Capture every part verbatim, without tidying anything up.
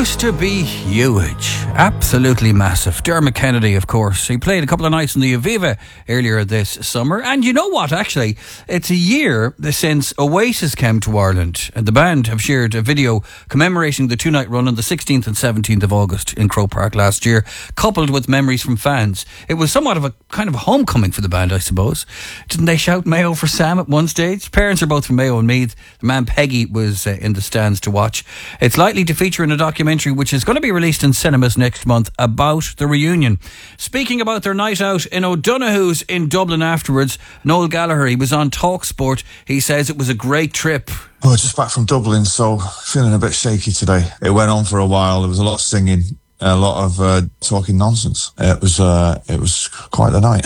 used to be huge, absolutely massive. Dermot Kennedy, of course. He played a couple of nights in the Aviva earlier this summer. And you know what, actually, it's a year since Oasis came to Ireland. And the band have shared a video commemorating the two-night run on the sixteenth and seventeenth of August in Croke Park last year, coupled with memories from fans. It was somewhat of a kind of a homecoming for the band, I suppose. Didn't they shout Mayo for Sam at one stage? Parents are both from Mayo and Meath. The man Peggy was uh, in the stands to watch. It's likely to feature in a documentary which is going to be released in cinemas next month about the reunion. Speaking about their night out in O'Donoghue's in Dublin afterwards, Noel Gallagher, he was on TalkSport. He says it was a great trip. Well, just back from Dublin, so feeling a bit shaky today. It went on for a while. There was a lot of singing, a lot of uh, talking nonsense. It was uh, it was quite the night.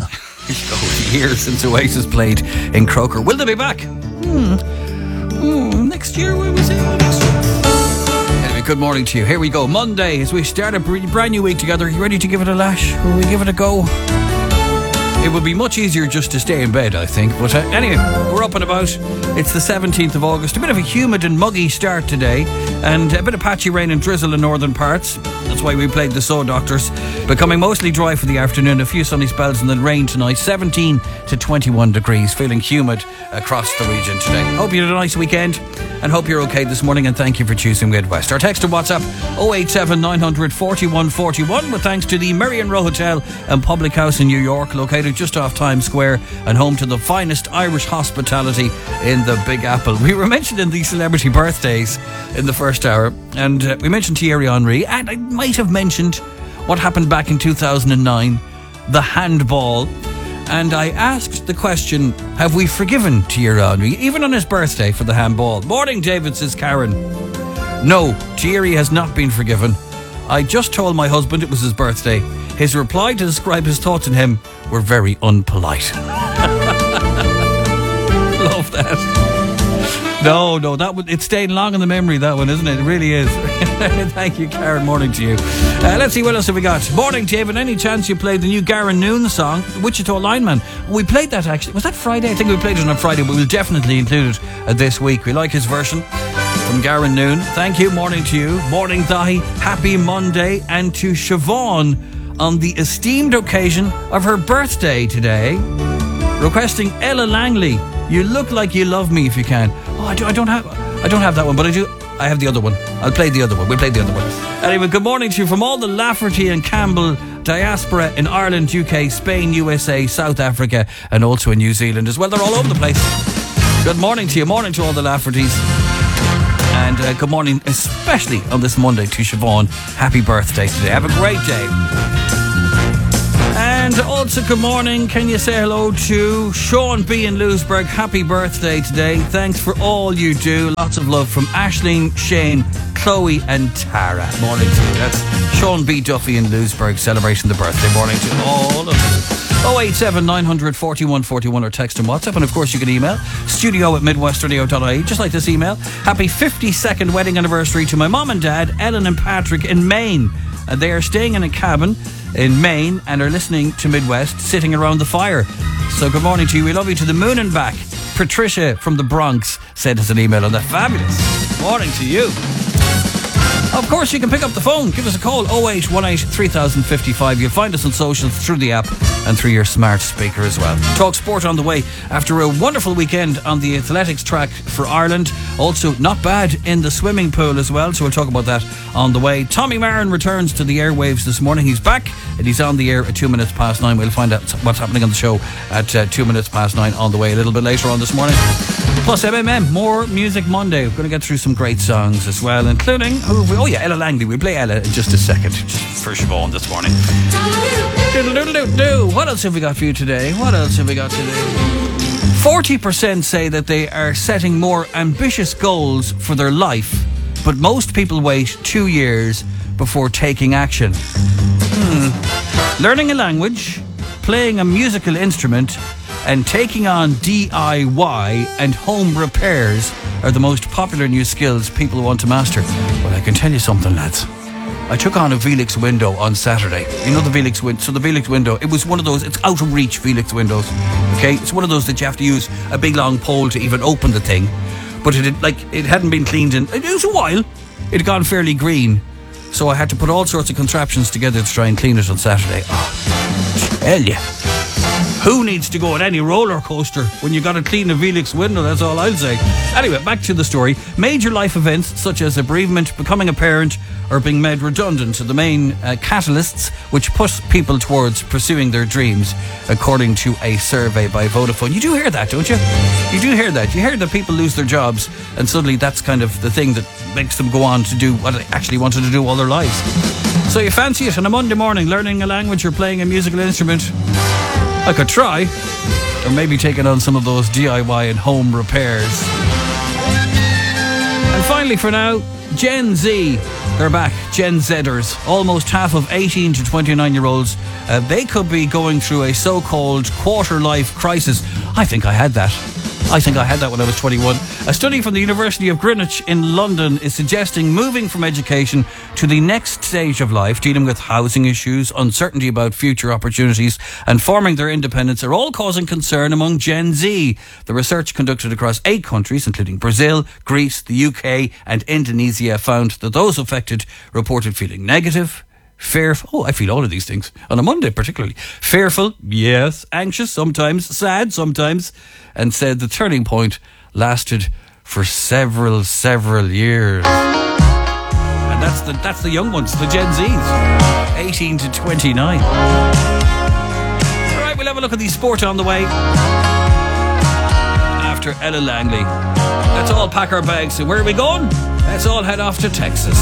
Years since Oasis played in Croker. Will they be back? Hmm. Hmm. Next year, when was it? Next year. Anyway, good morning to you. Here we go. Monday, as we start a brand new week together. You ready to give it a lash? Will we give it a go? It would be much easier just to stay in bed, I think. But uh, anyway, we're up and about. It's the seventeenth of August. A bit of a humid and muggy start today. And a bit of patchy rain and drizzle in northern parts. That's why we played the So Doctors. Becoming mostly dry for the afternoon. A few sunny spells and then rain tonight. seventeen to twenty-one degrees. Feeling humid across the region today. Hope you had a nice weekend. And hope you're okay this morning. And thank you for choosing Midwest. Our text and WhatsApp oh eight seven nine hundred forty-one forty-one. With thanks to the Merrion Row Hotel and Public House in New York. Located just off Times Square and home to the finest Irish hospitality in the Big Apple. We were mentioned in the celebrity birthdays in the first hour, and uh, we mentioned Thierry Henry, and I might have mentioned what happened back in two thousand nine, the handball. And I asked the question, have we forgiven Thierry Henry, even on his birthday, for the handball? Morning, David, says Karen. No, Thierry has not been forgiven. I just told my husband it was his birthday. His reply to describe his thoughts on him were very unpolite. Love that. No, no, that would, it's staying long in the memory, that one, isn't it? It really is. Thank you, Karen. Morning to you. Uh, let's see what else have we got. Morning, David. Any chance you played the new Garen Noon song, Wichita Lineman? We played that actually. Was that Friday? I think we played it on Friday, but we'll definitely include it uh, this week. We like his version from Garen Noon. Thank you. Morning to you. Morning, Dahi. Happy Monday. And to Siobhan on the esteemed occasion of her birthday today, requesting Ella Langley. You look like you love me if you can. Oh, I, do, I don't have I don't have that one, but I do. I have the other one. I'll play the other one. We'll play the other one. Anyway, good morning to you from all the Lafferty and Campbell diaspora in Ireland, U K, Spain, U S A, South Africa, and also in New Zealand as well. They're all over the place. Good morning to you. Morning to all the Laffertys. And uh, good morning, especially on this Monday, to Siobhan. Happy birthday today. Have a great day. And also, good morning. Can you say hello to Sean B. in Lewisburg? Happy birthday today. Thanks for all you do. Lots of love from Aisling, Shane, Chloe and Tara. Morning to you. That's Sean B. Duffy in Lewisburg celebrating the birthday. Morning to all of you. oh eight seven nine hundred forty-one forty-one or text and WhatsApp. And of course you can email studio at midwestradio dot I E, just like this email. Happy fifty-second wedding anniversary to my mom and dad, Ellen and Patrick in Maine. Uh, they are staying in a cabin in Maine and are listening to Midwest, sitting around the fire. So good morning to you. We love you to the moon and back. Patricia from the Bronx sent us an email on that. Fabulous. Morning to you. Of course, you can pick up the phone. Give us a call, oh eight one eight three thousand fifty-five. You'll find us on socials through the app and through your smart speaker as well. Talk sport on the way after a wonderful weekend on the athletics track for Ireland. Also, not bad in the swimming pool as well, so we'll talk about that on the way. Tommy Marin returns to the airwaves this morning. He's back and he's on the air at two minutes past nine. We'll find out what's happening on the show at uh, two minutes past nine on the way a little bit later on this morning. Plus M M M, more Music Monday. We're going to get through some great songs as well, including, who have we, oh yeah, Ella Langley. We'll play Ella in just a second, just for Siobhan this morning. What else have we got for you today? What else have we got today? forty percent say that they are setting more ambitious goals for their life, but most people wait two years before taking action. Hmm. Learning a language, playing a musical instrument, and taking on D I Y and home repairs are the most popular new skills people want to master. Well, I can tell you something, lads. I took on a Velux window on Saturday. You know the Velux window? So the Velux window, it was one of those, it's out of reach Velux windows. Okay? It's one of those that you have to use a big long pole to even open the thing. But it had, like, it hadn't been cleaned in, it was a while. it had gone fairly green. So I had to put all sorts of contraptions together to try and clean it on Saturday. Oh, tell ya. Who needs to go on any roller coaster when you got to clean a Velux window? That's all I'll say. Anyway, back to the story. Major life events such as a bereavement, becoming a parent, or being made redundant are the main uh, catalysts which push people towards pursuing their dreams, according to a survey by Vodafone. You do hear that, don't you? You do hear that. You hear that people lose their jobs and suddenly that's kind of the thing that makes them go on to do what they actually wanted to do all their lives. So you fancy it on a Monday morning, learning a language or playing a musical instrument? I could try, or maybe taking on some of those D I Y and home repairs. And finally for now, Gen Z. They're back, Gen Zers. Almost half of eighteen to twenty-nine year olds, uh, they could be going through a so-called quarter-life crisis. I think I had that. I think I had that when I was twenty-one. A study from the University of Greenwich in London is suggesting moving from education to the next stage of life, dealing with housing issues, uncertainty about future opportunities, and forming their independence are all causing concern among Gen Z. The research conducted across eight countries, including Brazil, Greece, the U K, and Indonesia, found that those affected reported feeling negative, fearful, oh, I feel all of these things, on a Monday particularly. Fearful, yes. Anxious, sometimes. Sad, sometimes. And said the turning point lasted for several, several years. And that's the that's the young ones, the Gen Zs. eighteen to twenty-nine. Alright, we'll have a look at the sport on the way. After Ella Langley. Let's all pack our bags. So where are we going? Let's all head off to Texas.